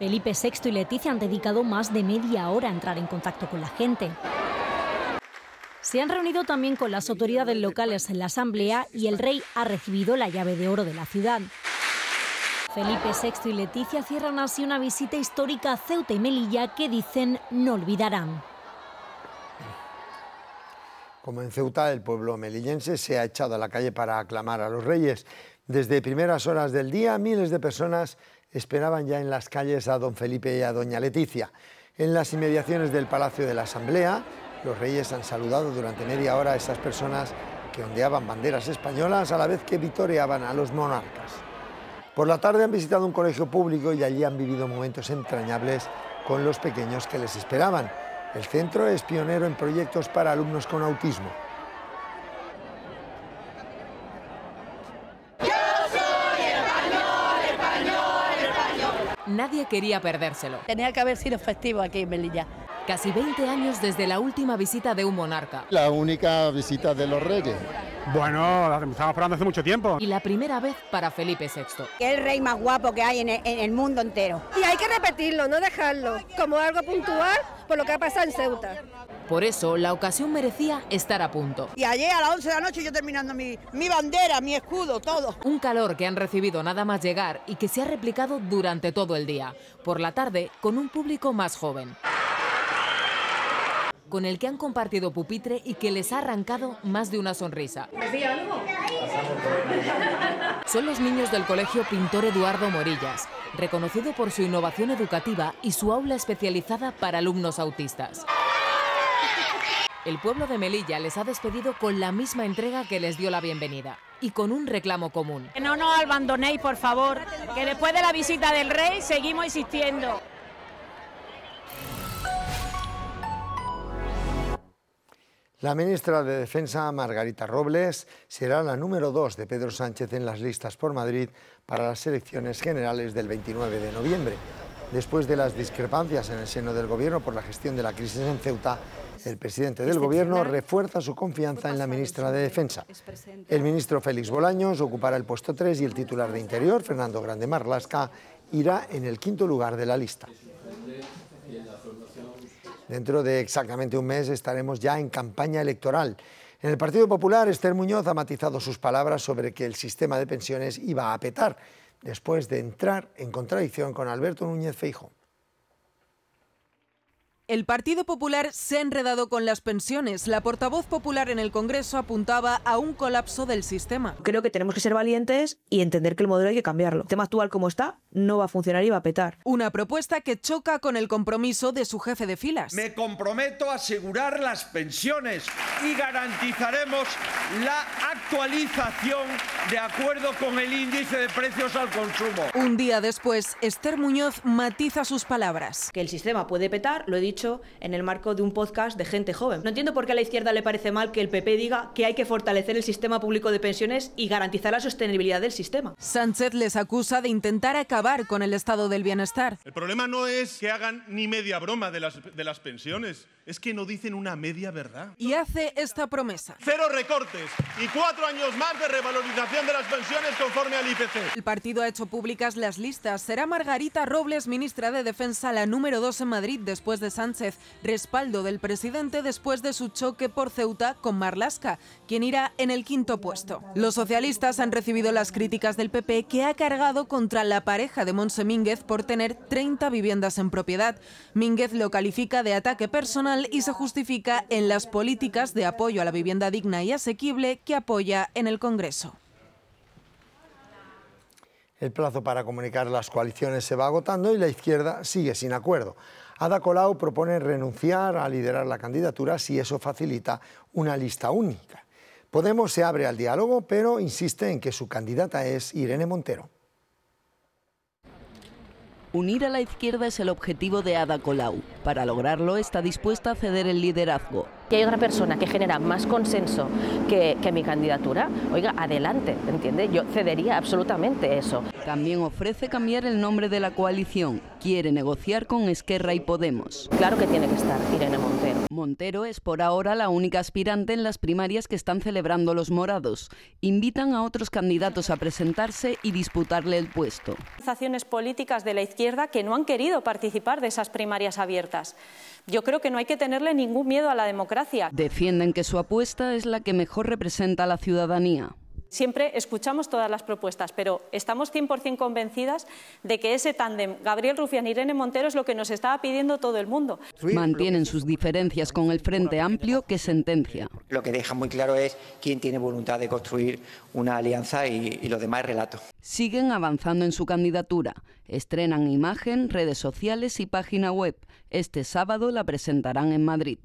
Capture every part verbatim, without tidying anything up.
Felipe sexto y Leticia han dedicado más de media hora a entrar en contacto con la gente. Se han reunido también con las autoridades locales en la Asamblea y el rey ha recibido la llave de oro de la ciudad. Felipe sexto y Leticia cierran así una visita histórica a Ceuta y Melilla que dicen no olvidarán. Como en Ceuta, el pueblo melillense se ha echado a la calle para aclamar a los reyes. Desde primeras horas del día, miles de personas esperaban ya en las calles a don Felipe y a doña Leticia. En las inmediaciones del Palacio de la Asamblea, los reyes han saludado durante media hora a esas personas que ondeaban banderas españolas a la vez que vitoreaban a los monarcas. Por la tarde han visitado un colegio público y allí han vivido momentos entrañables con los pequeños que les esperaban. El centro es pionero en proyectos para alumnos con autismo. Nadie quería perdérselo. Tenía que haber sido festivo aquí en Melilla. Casi veinte años desde la última visita de un monarca. La única visita de los reyes. Bueno, la estamos esperando hace mucho tiempo. Y la primera vez para Felipe sexto. Es el rey más guapo que hay en el, en el mundo entero. Y hay que repetirlo, no dejarlo, como algo puntual por lo que ha pasado en Ceuta. Por eso, la ocasión merecía estar a punto. Y ayer a las once de la noche yo terminando mi, mi bandera, mi escudo, todo. Un calor que han recibido nada más llegar y que se ha replicado durante todo el día. Por la tarde, con un público más joven, con el que han compartido pupitre y que les ha arrancado más de una sonrisa. Son los niños del Colegio Pintor Eduardo Morillas, reconocido por su innovación educativa y su aula especializada para alumnos autistas. El pueblo de Melilla les ha despedido con la misma entrega que les dio la bienvenida y con un reclamo común. Que no nos abandonéis, por favor, que después de la visita del rey seguimos insistiendo. La ministra de Defensa, Margarita Robles, será la número dos de Pedro Sánchez en las listas por Madrid para las elecciones generales del veintinueve de noviembre. Después de las discrepancias en el seno del Gobierno por la gestión de la crisis en Ceuta, el presidente del Gobierno refuerza su confianza en la ministra de Defensa. El ministro Félix Bolaños ocupará el puesto tres y el titular de Interior, Fernando Grande Marlaska, irá en el quinto lugar de la lista. Dentro de exactamente un mes estaremos ya en campaña electoral. En el Partido Popular, Esther Muñoz ha matizado sus palabras sobre que el sistema de pensiones iba a petar, después de entrar en contradicción con Alberto Núñez Feijóo. El Partido Popular se ha enredado con las pensiones. La portavoz popular en el Congreso apuntaba a un colapso del sistema. Creo que tenemos que ser valientes y entender que el modelo hay que cambiarlo. El tema actual como está no va a funcionar y va a petar. Una propuesta que choca con el compromiso de su jefe de filas. Me comprometo a asegurar las pensiones y garantizaremos la actualización de acuerdo con el índice de precios al consumo. Un día después, Esther Muñoz matiza sus palabras. Que el sistema puede petar, lo he dicho en el marco de un podcast de gente joven. No entiendo por qué a la izquierda le parece mal que el P P diga que hay que fortalecer el sistema público de pensiones y garantizar la sostenibilidad del sistema. Sánchez les acusa de intentar acabar con el estado del bienestar. El problema no es que hagan ni media broma de las, de las pensiones, es que no dicen una media verdad. Y hace esta promesa. Cero recortes y cuatro años más de revalorización de las pensiones conforme al I P C. El partido ha hecho públicas las listas. Será Margarita Robles, ministra de Defensa, la número dos en Madrid después de Sánchez. Respaldo del presidente después de su choque por Ceuta con Marlaska, quien irá en el quinto puesto. Los socialistas han recibido las críticas del P P, que ha cargado contra la pareja de Montse Mínguez por tener treinta viviendas en propiedad. Mínguez lo califica de ataque personal y se justifica en las políticas de apoyo a la vivienda digna y asequible que apoya en el Congreso. El plazo para comunicar las coaliciones se va agotando y la izquierda sigue sin acuerdo. Ada Colau propone renunciar a liderar la candidatura si eso facilita una lista única. Podemos se abre al diálogo, pero insiste en que su candidata es Irene Montero. Unir a la izquierda es el objetivo de Ada Colau. Para lograrlo está dispuesta a ceder el liderazgo. Si hay otra persona que genera más consenso que, que mi candidatura, oiga, adelante, ¿entiende? Yo cedería absolutamente eso. También ofrece cambiar el nombre de la coalición. Quiere negociar con Esquerra y Podemos. Claro que tiene que estar Irene Montero. Montero es por ahora la única aspirante en las primarias que están celebrando los morados. Invitan a otros candidatos a presentarse y disputarle el puesto. Organizaciones políticas de la izquierda que no han querido participar de esas primarias abiertas. Yo creo que no hay que tenerle ningún miedo a la democracia. Defienden que su apuesta es la que mejor representa a la ciudadanía. Siempre escuchamos todas las propuestas, pero estamos cien por cien convencidas de que ese tándem Gabriel Rufián-Irene Montero es lo que nos estaba pidiendo todo el mundo. Mantienen sus diferencias con el Frente Amplio, que sentencia. Lo que deja muy claro es quién tiene voluntad de construir una alianza y, y los demás relatos. Siguen avanzando en su candidatura. Estrenan imagen, redes sociales y página web. Este sábado la presentarán en Madrid.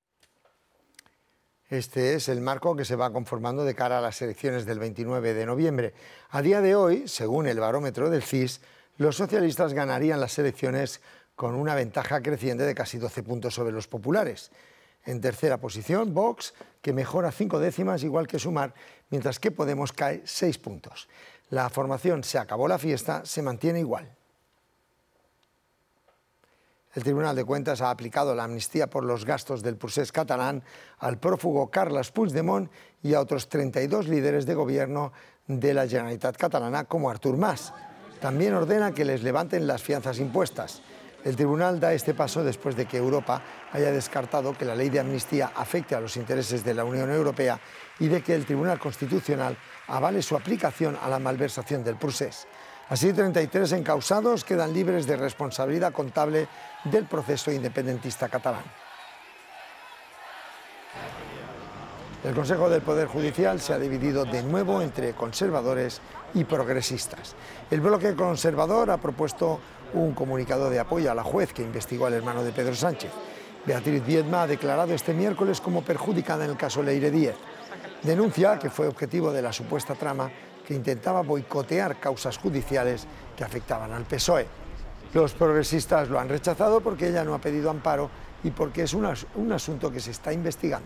Este es el marco que se va conformando de cara a las elecciones del veintinueve de noviembre. A día de hoy, según el barómetro del C I S, los socialistas ganarían las elecciones con una ventaja creciente de casi doce puntos sobre los populares. En tercera posición, Vox, que mejora cinco décimas, igual que Sumar, mientras que Podemos cae seis puntos. La formación Se acabó la fiesta se mantiene igual. El Tribunal de Cuentas ha aplicado la amnistía por los gastos del procés catalán al prófugo Carles Puigdemont y a otros treinta y dos líderes de gobierno de la Generalitat catalana como Artur Mas. También ordena que les levanten las fianzas impuestas. El tribunal da este paso después de que Europa haya descartado que la ley de amnistía afecte a los intereses de la Unión Europea y de que el Tribunal Constitucional avale su aplicación a la malversación del procés. Así, treinta y tres encausados quedan libres de responsabilidad contable del proceso independentista catalán. El Consejo del Poder Judicial se ha dividido de nuevo entre conservadores y progresistas. El bloque conservador ha propuesto un comunicado de apoyo a la juez que investigó al hermano de Pedro Sánchez. Beatriz Viedma ha declarado este miércoles como perjudicada en el caso Leire Díez. Denuncia que fue objetivo de la supuesta trama que intentaba boicotear causas judiciales que afectaban al P S O E. Los progresistas lo han rechazado porque ella no ha pedido amparo y porque es un, as- un asunto que se está investigando.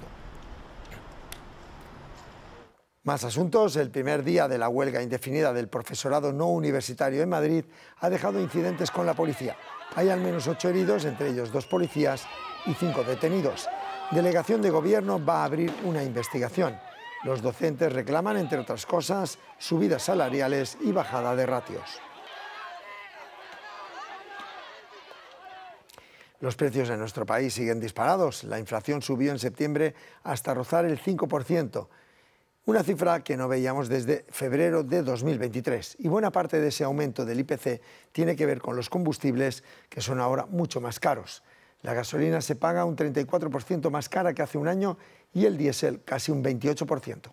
Más asuntos. El primer día de la huelga indefinida del profesorado no universitario en Madrid ha dejado incidentes con la policía. Hay al menos ocho heridos, entre ellos dos policías y cinco detenidos. Delegación de Gobierno va a abrir una investigación. Los docentes reclaman, entre otras cosas, subidas salariales y bajada de ratios. Los precios en nuestro país siguen disparados. La inflación subió en septiembre hasta rozar el cinco por ciento, una cifra que no veíamos desde febrero de dos mil veintitrés. Y buena parte de ese aumento del I P C tiene que ver con los combustibles, que son ahora mucho más caros. La gasolina se paga un treinta y cuatro por ciento más cara que hace un año y el diésel casi un veintiocho por ciento.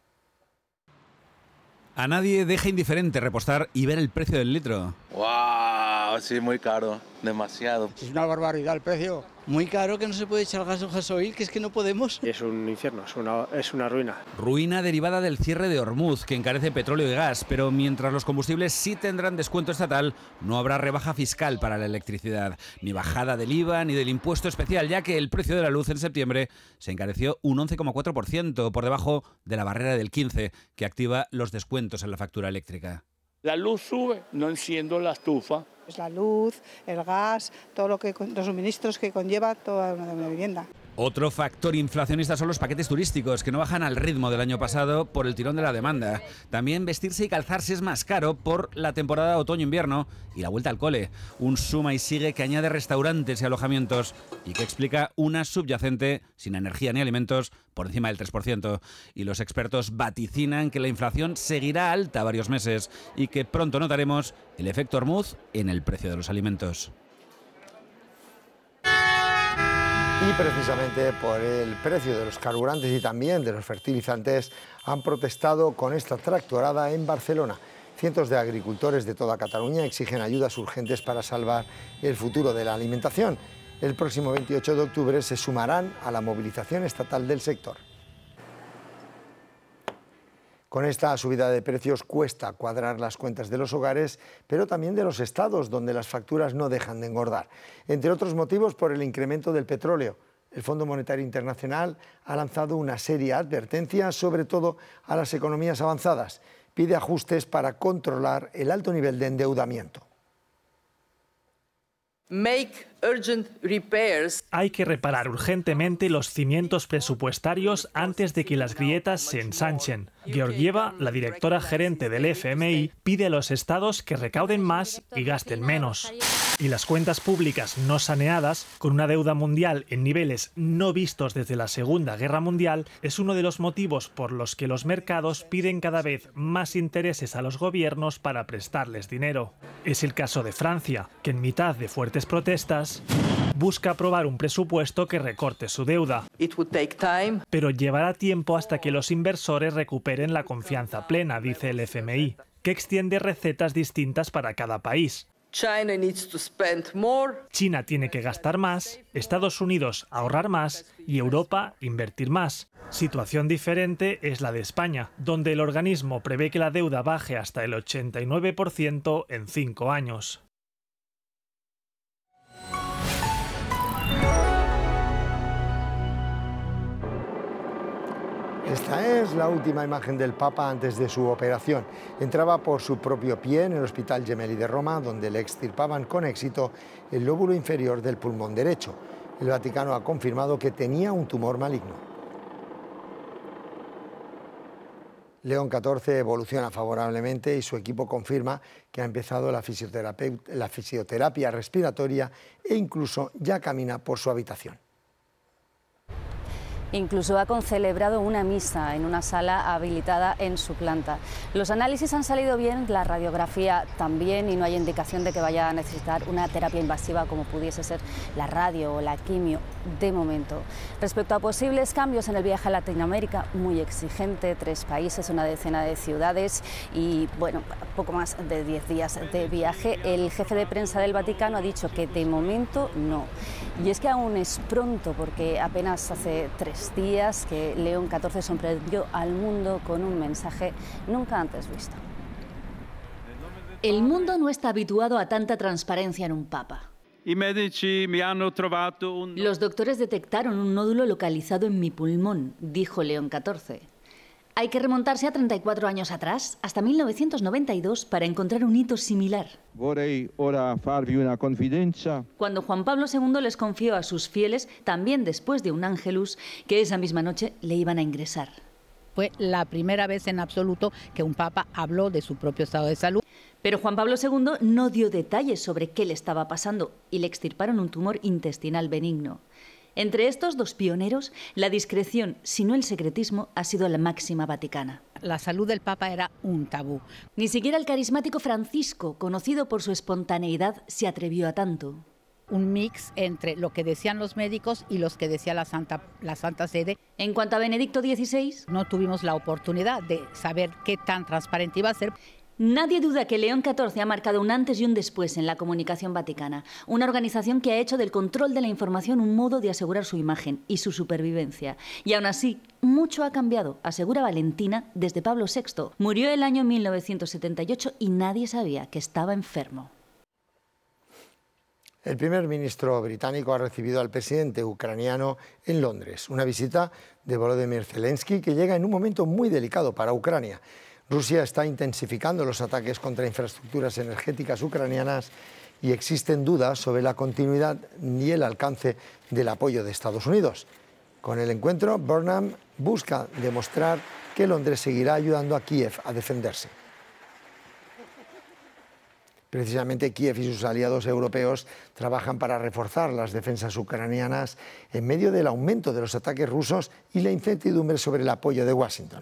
A nadie deja indiferente repostar y ver el precio del litro. ¡Wow! Sí, muy caro. Demasiado. Es una barbaridad el precio. Muy caro, que no se puede echar gas o gasoil, que es que no podemos. Es un infierno, es una, es una ruina. Ruina derivada del cierre de Hormuz, que encarece petróleo y gas, pero mientras los combustibles sí tendrán descuento estatal, no habrá rebaja fiscal para la electricidad, ni bajada del I V A ni del impuesto especial, ya que el precio de la luz en septiembre se encareció un once coma cuatro por ciento, por debajo de la barrera del quince por ciento, que activa los descuentos en la factura eléctrica. La luz sube, no enciendo la estufa. Es la luz, el gas, todo lo que los suministros que conlleva toda una vivienda. Otro factor inflacionista son los paquetes turísticos, que no bajan al ritmo del año pasado por el tirón de la demanda. También vestirse y calzarse es más caro por la temporada otoño-invierno y la vuelta al cole. Un suma y sigue que añade restaurantes y alojamientos y que explica una subyacente sin energía ni alimentos por encima del tres por ciento. Y los expertos vaticinan que la inflación seguirá alta varios meses y que pronto notaremos el efecto Hormuz en el precio de los alimentos. Y precisamente por el precio de los carburantes y también de los fertilizantes han protestado con esta tractorada en Barcelona. Cientos de agricultores de toda Cataluña exigen ayudas urgentes para salvar el futuro de la alimentación. El próximo veintiocho de octubre se sumarán a la movilización estatal del sector. Con esta subida de precios cuesta cuadrar las cuentas de los hogares, pero también de los estados, donde las facturas no dejan de engordar. Entre otros motivos, por el incremento del petróleo. El Fondo Monetario Internacional ha lanzado una seria advertencia, sobre todo a las economías avanzadas. pide ajustes para controlar el alto nivel de endeudamiento. Make urgent repairs. Hay que reparar urgentemente los cimientos presupuestarios antes de que las grietas se ensanchen. Georgieva, la directora gerente del F M I, pide a los estados que recauden más y gasten menos. Y las cuentas públicas no saneadas, con una deuda mundial en niveles no vistos desde la Segunda Guerra Mundial, es uno de los motivos por los que los mercados piden cada vez más intereses a los gobiernos para prestarles dinero. Es el caso de Francia, que en mitad de fuertes protestas busca aprobar un presupuesto que recorte su deuda. It would take time. Pero llevará tiempo hasta que los inversores recuperen la confianza plena, dice el F M I, que extiende recetas distintas para cada país. China needs to spend more. China tiene que gastar más, Estados Unidos ahorrar más y Europa invertir más. Situación diferente es la de España, donde el organismo prevé que la deuda baje hasta el ochenta y nueve por ciento en cinco años. Esta es la última imagen del Papa antes de su operación. Entraba por su propio pie en el Hospital Gemelli de Roma, donde le extirpaban con éxito el lóbulo inferior del pulmón derecho. El Vaticano ha confirmado que tenía un tumor maligno. León catorce evoluciona favorablemente y su equipo confirma que ha empezado la fisioterapia, la fisioterapia respiratoria e incluso ya camina por su habitación. Incluso ha concelebrado una misa en una sala habilitada en su planta. Los análisis han salido bien, la radiografía también, y no hay indicación de que vaya a necesitar una terapia invasiva como pudiese ser la radio o la quimio de momento. Respecto a posibles cambios en el viaje a Latinoamérica, muy exigente, tres países, una decena de ciudades y, bueno, poco más de diez días de viaje. El jefe de prensa del Vaticano ha dicho que de momento no. Y es que aún es pronto, porque apenas hace tres días que León catorce sorprendió al mundo con un mensaje nunca antes visto. El mundo no está habituado a tanta transparencia en un papa. Los doctores detectaron un nódulo localizado en mi pulmón, dijo León catorce. Hay que remontarse a treinta y cuatro años atrás, hasta mil novecientos noventa y dos, para encontrar un hito similar. Cuando Juan Pablo segundo les confió a sus fieles, también después de un ángelus, que esa misma noche le iban a ingresar. Fue la primera vez en absoluto que un papa habló de su propio estado de salud. Pero Juan Pablo segundo no dio detalles sobre qué le estaba pasando y le extirparon un tumor intestinal benigno. Entre estos dos pioneros, la discreción, si no el secretismo, ha sido la máxima vaticana. La salud del Papa era un tabú. Ni siquiera el carismático Francisco, conocido por su espontaneidad, se atrevió a tanto. Un mix entre lo que decían los médicos y los que decía la Santa, la Santa Sede. En cuanto a Benedicto dieciséis, no tuvimos la oportunidad de saber qué tan transparente iba a ser. Nadie duda que León catorce ha marcado un antes y un después en la comunicación vaticana, una organización que ha hecho del control de la información un modo de asegurar su imagen y su supervivencia. Y aún así, mucho ha cambiado, asegura Valentina, desde Pablo sexto. Murió el año mil novecientos setenta y ocho y nadie sabía que estaba enfermo. El primer ministro británico ha recibido al presidente ucraniano en Londres, una visita de Volodymyr Zelensky que llega en un momento muy delicado para Ucrania. Rusia está intensificando los ataques contra infraestructuras energéticas ucranianas y existen dudas sobre la continuidad y el alcance del apoyo de Estados Unidos. Con el encuentro, Burnham busca demostrar que Londres seguirá ayudando a Kiev a defenderse. Precisamente Kiev y sus aliados europeos trabajan para reforzar las defensas ucranianas en medio del aumento de los ataques rusos y la incertidumbre sobre el apoyo de Washington.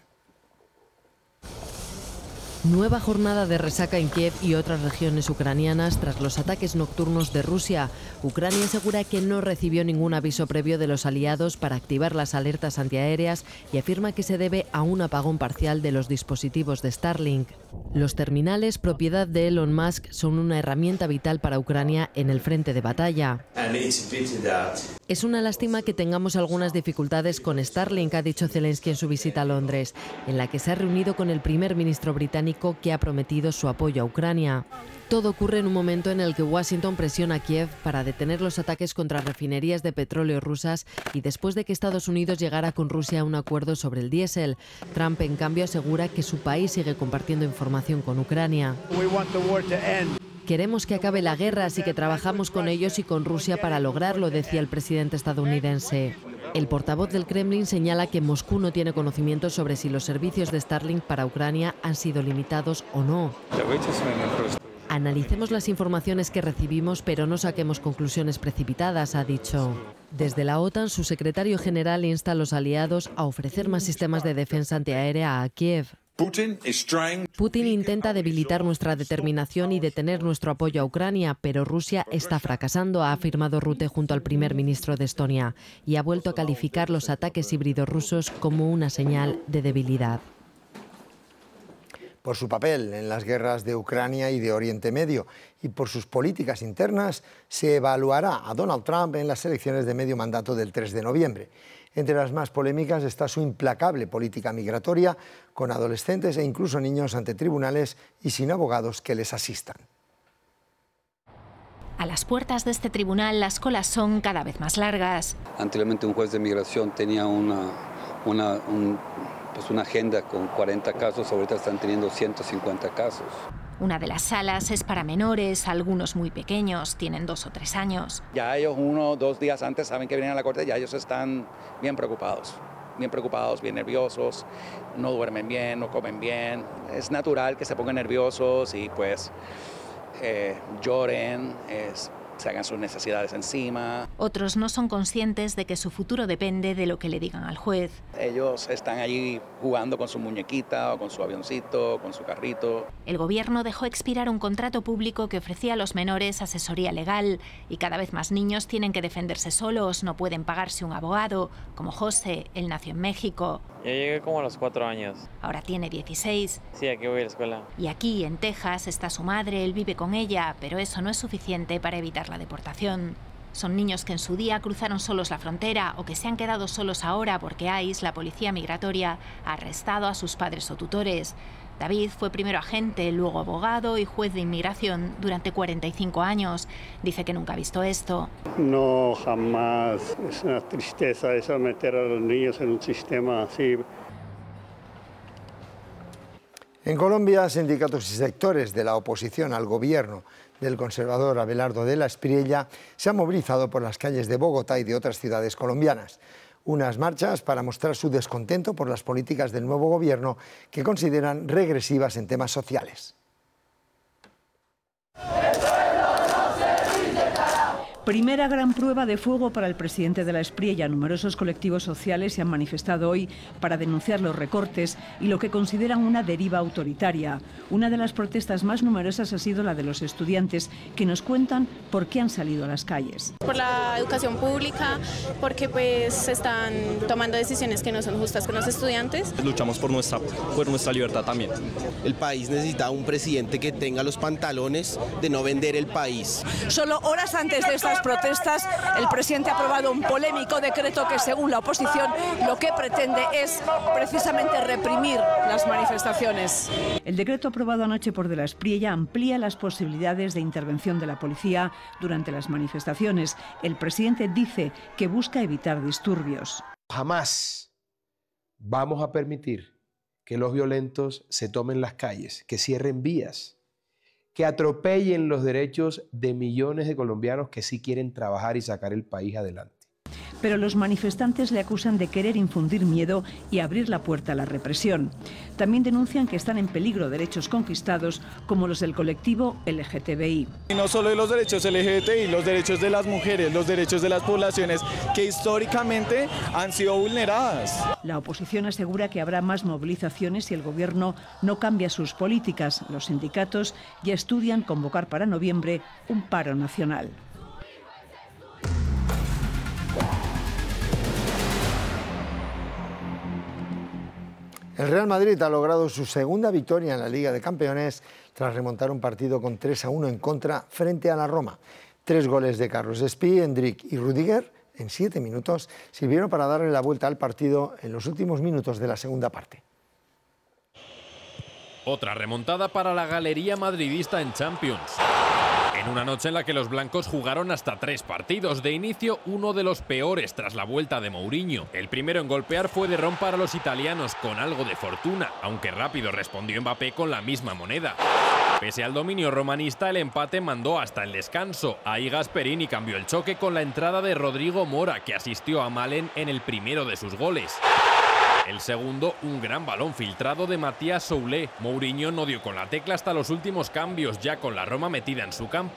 Nueva jornada de resaca en Kiev y otras regiones ucranianas tras los ataques nocturnos de Rusia. Ucrania asegura que no recibió ningún aviso previo de los aliados para activar las alertas antiaéreas y afirma que se debe a un apagón parcial de los dispositivos de Starlink. Los terminales, propiedad de Elon Musk, son una herramienta vital para Ucrania en el frente de batalla. Es una lástima que tengamos algunas dificultades con Starlink, ha dicho Zelensky en su visita a Londres, en la que se ha reunido con el primer ministro británico que ha prometido su apoyo a Ucrania. Todo ocurre en un momento en el que Washington presiona a Kiev para detener los ataques contra refinerías de petróleo rusas y después de que Estados Unidos llegara con Rusia a un acuerdo sobre el diésel. Trump, en cambio, asegura que su país sigue compartiendo información con Ucrania. Queremos que acabe la guerra, así que trabajamos con ellos y con Rusia para lograrlo, decía el presidente estadounidense. El portavoz del Kremlin señala que Moscú no tiene conocimiento sobre si los servicios de Starlink para Ucrania han sido limitados o no. Analicemos las informaciones que recibimos, pero no saquemos conclusiones precipitadas, ha dicho. Desde la OTAN, su secretario general insta a los aliados a ofrecer más sistemas de defensa antiaérea a Kiev. Putin intenta debilitar nuestra determinación y detener nuestro apoyo a Ucrania, pero Rusia está fracasando, ha afirmado Rutte junto al primer ministro de Estonia, y ha vuelto a calificar los ataques híbridos rusos como una señal de debilidad. Por su papel en las guerras de Ucrania y de Oriente Medio y por sus políticas internas, se evaluará a Donald Trump en las elecciones de medio mandato del tres de noviembre. Entre las más polémicas está su implacable política migratoria, con adolescentes e incluso niños ante tribunales y sin abogados que les asistan. A las puertas de este tribunal las colas son cada vez más largas. Anteriormente un juez de migración tenía una, una, un, pues una agenda con cuarenta casos, ahorita están teniendo ciento cincuenta casos. Una de las salas es para menores, algunos muy pequeños, tienen dos o tres años. Ya ellos uno o dos días antes saben que vienen a la corte, ya ellos están bien preocupados, bien preocupados, bien nerviosos, no duermen bien, no comen bien. Es natural que se pongan nerviosos y pues eh, lloren, es, se hagan sus necesidades encima. Otros no son conscientes de que su futuro depende de lo que le digan al juez. Ellos están allí jugando con su muñequita o con su avioncito, con su carrito. El gobierno dejó expirar un contrato público que ofrecía a los menores asesoría legal y cada vez más niños tienen que defenderse solos, no pueden pagarse un abogado, como José, él nació en México. Yo llegué como a los cuatro años. Ahora tiene dieciséis. Sí, aquí voy a la escuela. Y aquí, en Texas, está su madre, él vive con ella, pero eso no es suficiente para evitar la deportación. Son niños que en su día cruzaron solos la frontera o que se han quedado solos ahora porque ICE, la policía migratoria, ha arrestado a sus padres o tutores. David fue primero agente, luego abogado y juez de inmigración durante cuarenta y cinco años. Dice que nunca ha visto esto. No, jamás. Es una tristeza eso, meter a los niños en un sistema así. En Colombia, sindicatos y sectores de la oposición al gobierno del conservador Abelardo de la Espriella se han movilizado por las calles de Bogotá y de otras ciudades colombianas. Unas marchas para mostrar su descontento por las políticas del nuevo gobierno que consideran regresivas en temas sociales. Primera gran prueba de fuego para el presidente de la Espriella. Numerosos colectivos sociales se han manifestado hoy para denunciar los recortes y lo que consideran una deriva autoritaria. Una de las protestas más numerosas ha sido la de los estudiantes, que nos cuentan por qué han salido a las calles. Por la educación pública, porque pues se están tomando decisiones que no son justas con los estudiantes. Luchamos por nuestra, por nuestra libertad también. El país necesita un presidente que tenga los pantalones de no vender el país. Solo horas antes de esta protestas, el presidente ha aprobado un polémico decreto que, según la oposición, lo que pretende es precisamente reprimir las manifestaciones. El decreto aprobado anoche por De la Espriella amplía las posibilidades de intervención de la policía durante las manifestaciones. El presidente dice que busca evitar disturbios. Jamás vamos a permitir que los violentos se tomen las calles, que cierren vías, que atropellen los derechos de millones de colombianos que sí quieren trabajar y sacar el país adelante. Pero los manifestantes le acusan de querer infundir miedo y abrir la puerta a la represión. También denuncian que están en peligro derechos conquistados como los del colectivo L G T B I. Y no solo los derechos L G T B I, los derechos de las mujeres, los derechos de las poblaciones que históricamente han sido vulneradas. La oposición asegura que habrá más movilizaciones si el gobierno no cambia sus políticas. Los sindicatos ya estudian convocar para noviembre un paro nacional. El Real Madrid ha logrado su segunda victoria en la Liga de Campeones tras remontar un partido con tres a uno en contra frente a la Roma. Tres goles de Carlos Espí, Endrick y Rudiger en siete minutos, sirvieron para darle la vuelta al partido en los últimos minutos de la segunda parte. Otra remontada para la galería madridista en Champions. En una noche en la que los blancos jugaron hasta tres partidos. De inicio, uno de los peores tras la vuelta de Mourinho. El primero en golpear fue de Ron para los italianos, con algo de fortuna, aunque rápido respondió Mbappé con la misma moneda. Pese al dominio romanista, el empate mandó hasta el descanso. Ahí Gasperini cambió el choque con la entrada de Rodrigo Mora, que asistió a Malen en el primero de sus goles. El segundo, un gran balón filtrado de Matías Soulé. Mourinho no dio con la tecla hasta los últimos cambios, ya con la Roma metida en su campo.